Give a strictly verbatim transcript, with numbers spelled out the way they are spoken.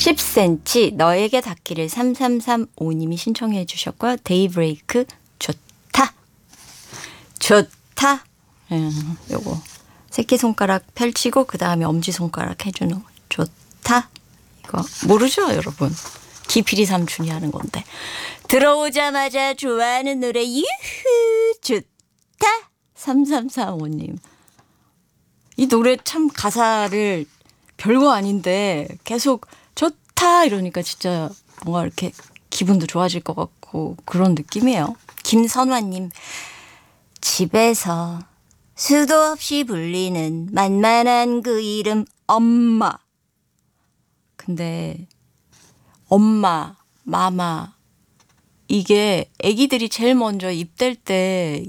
십 센티미터 너에게 닿기를 삼삼삼오님이 신청해 주셨고요. 데이브레이크 좋다. 좋다. 음, 요거 새끼손가락 펼치고 그 다음에 엄지손가락 해주는 거. 좋다. 이거 모르죠 여러분? 기필이 삼촌이 하는 건데. 들어오자마자 좋아하는 노래 유후 좋다. 삼삼삼오님. 이 노래 참 가사를 별거 아닌데 계속 좋다 이러니까 진짜 뭔가 이렇게 기분도 좋아질 것 같고 그런 느낌이에요. 김선화님. 집에서 수도 없이 불리는 만만한 그 이름 엄마. 근데 엄마, 마마 이게 아기들이 제일 먼저 입댈 때